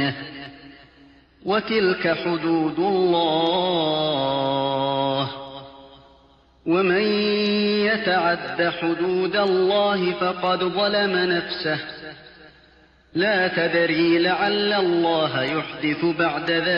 سنة وتلك حدود الله ومن يتعد حدود الله فقد ظلم نفسه لا تدري لعل الله يحدث بعد ذلك